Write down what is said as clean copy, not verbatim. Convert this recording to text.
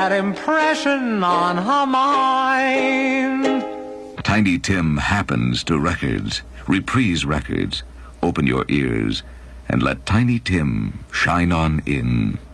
that impression on her mind. Tiny Tim happens to records, reprise records. Open your ears and let Tiny Tim shine on in.